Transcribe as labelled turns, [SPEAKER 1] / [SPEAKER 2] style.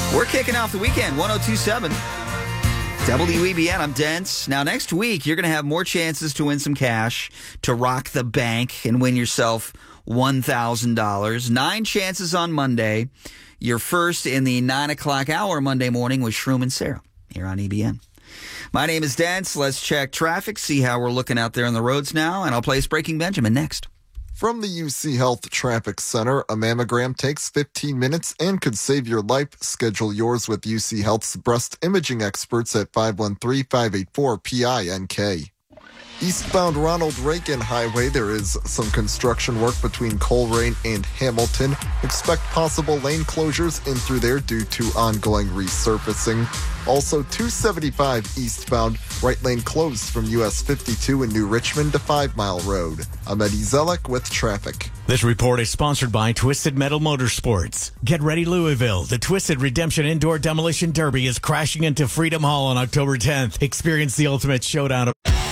[SPEAKER 1] We're kicking off the weekend, 102.7 WEBN. I'm Dents. Now, next week, you're going to have more chances to win some cash, to rock the bank and win yourself $1,000. 9 chances on Monday. Your first in the 9 o'clock hour Monday morning with Shroom and Sarah here on EBN. My name is Dents. Let's check traffic, see how we're looking out there on the roads now, and I'll play Breaking Benjamin next.
[SPEAKER 2] From the UC Health Traffic Center, a mammogram takes 15 minutes and could save your life. Schedule yours with UC Health's breast imaging experts at 513-584-PINK. Eastbound Ronald Reagan Highway, there is some construction work between Coleraine and Hamilton. Expect possible lane closures in through there due to ongoing resurfacing. Also, 275 eastbound, right lane closed from US 52 in New Richmond to 5 Mile Road. I'm Eddie Zellick with traffic.
[SPEAKER 3] This report is sponsored by Twisted Metal Motorsports. Get ready, Louisville. The Twisted Redemption Indoor Demolition Derby is crashing into Freedom Hall on October 10th. Experience the ultimate showdown of